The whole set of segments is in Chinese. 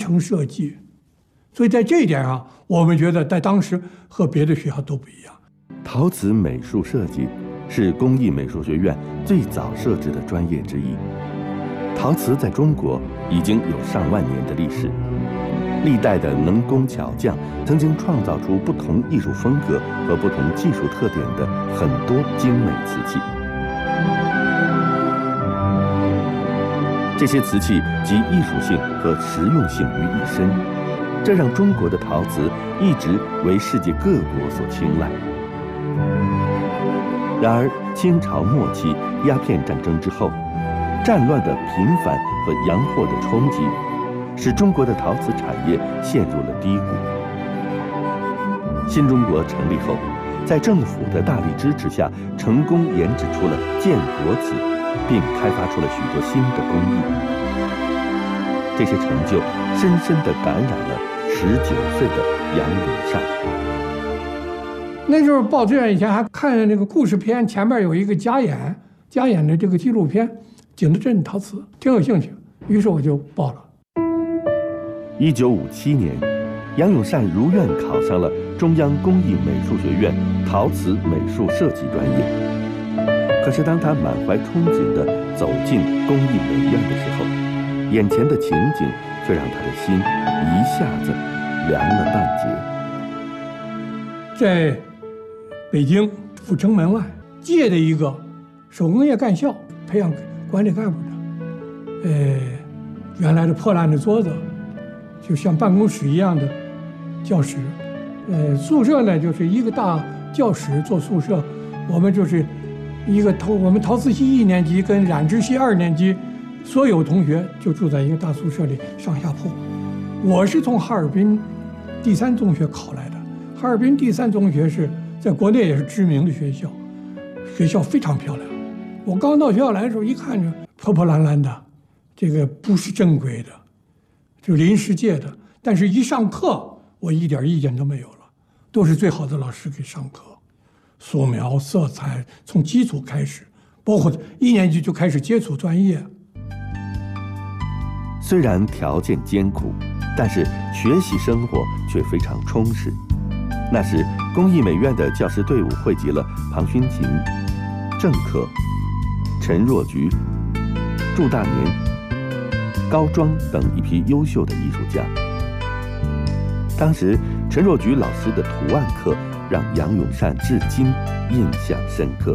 程设计。所以在这一点上，我们觉得在当时和别的学校都不一样。 陶瓷美术设计是工艺美术学院最早设置的专业之一。陶瓷在中国已经有上万年的历史，历代的能工巧匠曾经创造出不同艺术风格和不同技术特点的很多精美瓷器。这些瓷器集艺术性和实用性于一身，这让中国的陶瓷一直为世界各国所青睐。然而，清朝末期鸦片战争之后，战乱的频繁和洋货的冲击，使中国的陶瓷产业陷入了低谷。新中国成立后，在政府的大力支持下，成功研制出了建国瓷，并开发出了许多新的工艺。这些成就深深地感染了19岁的杨永善。 那时候报志愿以前还看那个故事片，前面有一个加演的这个纪录片《景德镇陶瓷》，挺有兴趣，于是我就报了。 1957年，杨永善如愿考上了中央工艺美术学院陶瓷美术设计专业。可是当他满怀憧憬地走进工艺美院的时候，眼前的情景却让他的心一下子凉了半截。 在北京阜成门外借的一个手工业干校，培养管理干部的。原来的破烂的桌子，就像办公室一样的教室。宿舍呢就是一个大教室做宿舍，我们就是我们陶瓷系1年级跟染织系2年级所有同学就住在一个大宿舍里，上下铺。我是从哈尔滨第3中学考来的，哈尔滨第3中学是在国内也是知名的学校，学校非常漂亮。我刚到学校来的时候，一看着破破烂烂的，这个不是正规的，就临时借的。但是一上课，我一点意见都没有了，都是最好的老师给上课，素描、色彩，从基础开始，包括1年级就开始接触专业。 虽然条件艰苦，但是学习生活却非常充实。那时，工艺美院的教师队伍汇集了庞勋琴、郑克、陈若菊、祝大年、高庄等一批优秀的艺术家。当时，陈若菊老师的图案课让杨永善至今印象深刻。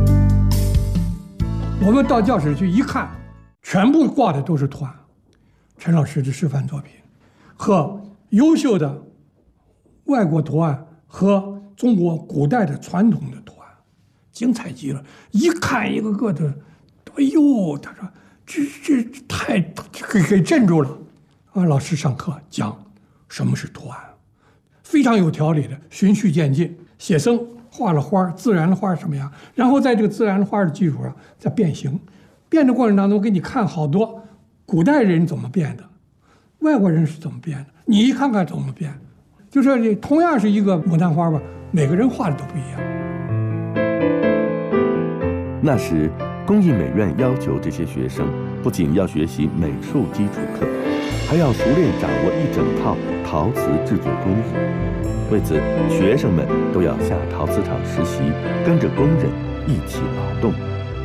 我们到教室去一看，全部挂的都是图案，陈老师的示范作品和优秀的外国图案和中国古代的传统的图案，精彩极了。一看一个个的，哎呦，他说这太给镇住了啊！老师上课讲什么是图案，非常有条理的，循序渐进。写生画了花，自然的花什么样，然后在这个自然的花的基础上再变形，变的过程当中给你看好多古代人怎么变的，外国人是怎么变的，你一看看怎么变。就是同样是一个牡丹花吧，每个人画的都不一样。 那时，工艺美院要求这些学生不仅要学习美术基础课，还要熟练掌握一整套陶瓷制作工艺。为此，学生们都要下陶瓷厂实习，跟着工人一起劳动。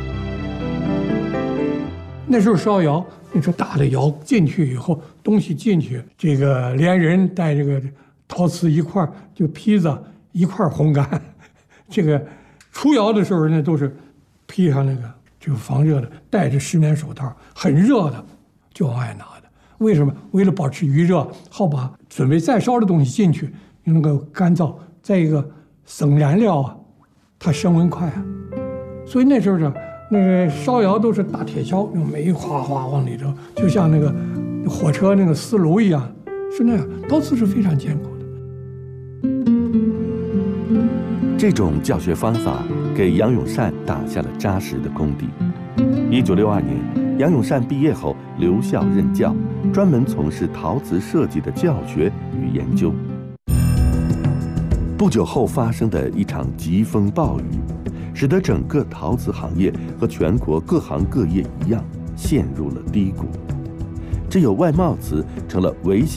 那时候烧窑，那时候大的窑进去以后，东西进去，这个连人带这个陶瓷一块就坯子一块烘干。这个出窑的时候呢，都是披上那个就防热的，戴着10棉手套，很热的就往外拿的。为什么？为了保持余热，好把准备再烧的东西进去能够干燥。再一个省燃料啊，它升温快啊。所以那时候呢，那个烧窑都是大铁锹，用煤哗哗往里头，就像那个火车那个丝炉一样，是那样。陶瓷是非常艰苦的。 这种教学方法给杨永善打下了扎实的功底。1962年，杨永善毕业后留校任教，专门从事陶瓷设计的教学与研究。不久后发生的一场疾风暴雨，使得整个陶瓷行业和全国各行各业一样陷入了低谷。只有外贸瓷成了维系